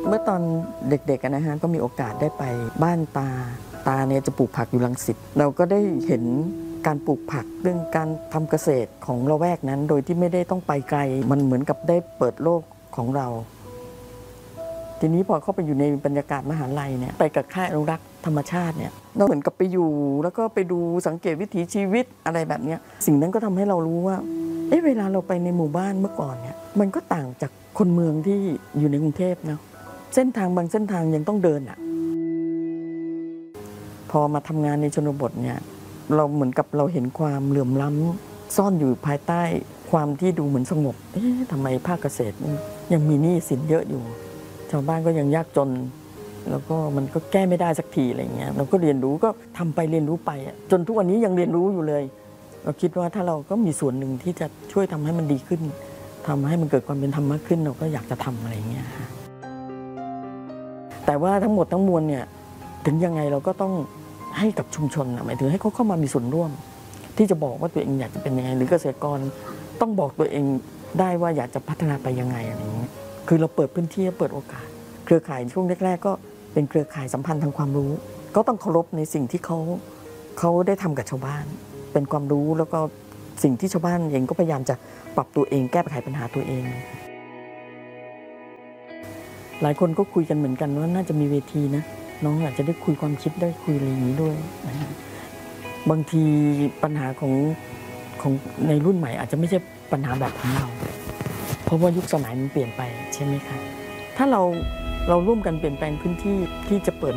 เมื่อตอนเด็กๆนะฮะก็มีโอกาสได้ไปบ้านตาเนี่ยจะปลูกผักอยู่รังสิตเราก็ได้เห็นการปลูกผักเรื่องการทำเกษตรของละแวกนั้นโดยที่ไม่ได้ต้องไปไกลมันเหมือนกับได้เปิดโลกของเราทีนี้พอเข้าไปอยู่ในบรรยากาศมหาลัยเนี่ยไปกับค่ายอนุรักษ์ธรรมชาติเนี่ยเราเหมือนกับไปอยู่แล้วก็ไปดูสังเกตวิถีชีวิตอะไรแบบนี้สิ่งนั้นก็ทำให้เรารู้ว่าเวลาเราไปในหมู่บ้านเมื่อก่อนเนี่ยมันก็ต่างจากคนเมืองที่อยู่ในกรุงเทพนะเส้นทางบางเส้นทางยังต้องเดินอ่ะพอมาทำงานในชนบทเนี่ยเราเหมือนกับเราเห็นความเหลื่อมล้ำซ่อนอยู่ภายใต้ความที่ดูเหมือนสงบทำไมภาคเกษตรยังมีหนี้สินเยอะอยู่ชาวบ้านก็ยังยากจนแล้วก็มันก็แก้ไม่ได้สักทีอะไรเงี้ยเราก็เรียนรู้ก็ทำไปเรียนรู้ไปจนทุกวันนี้ยังเรียนรู้อยู่เลยเราคิดว่าถ้าเราก็มีส่วนหนึ่งที่จะช่วยทำให้มันดีขึ้นทำให้มันเกิดความเป็นธรรมมากขึ้นเราก็อยากจะทำอะไรเงี้ยแต่ว่าทั้งหมดทั้งมวลเนี่ยถึงยังไงเราก็ต้องให้กับชุมชนหมายถึงให้เขาเข้ามามีส่วนร่วมที่จะบอกว่าตัวเองอยากจะเป็นยังไงหรือเกษตรกรต้องบอกตัวเองได้ว่าอยากจะพัฒนาไปยังไงอะไรเงี้ยคือเราเปิดพื้นที่เปิดโอกาสเครือข่ายช่วงแรกๆก็เป็นเครือข่ายสัมพันธ์ทางความรู้ก็ต้องเคารพในสิ่งที่เขาได้ทำกับชาวบ้านเป็นความรู้แล้วก็สิ่งที่ชาวบ้านเองก็พยายามจะปรับตัวเองแก้ไขปัญหาตัวเองหลายคนก็คุยกันเหมือนกันว่าน่าจะมีเวทีนะน้องอาจจะได้คุยความคิดได้คุยอะไรอย่างนี้ด้วยนะบางทีปัญหาของในรุ่นใหม่อาจจะไม่ใช่ปัญหาแบบของเราเพราะว่ายุคสมัยมันเปลี่ยนไปใช่ไหมคะถ้าเราร่วมกันเปลี่ยนแปลงพื้นที่ที่จะเปิด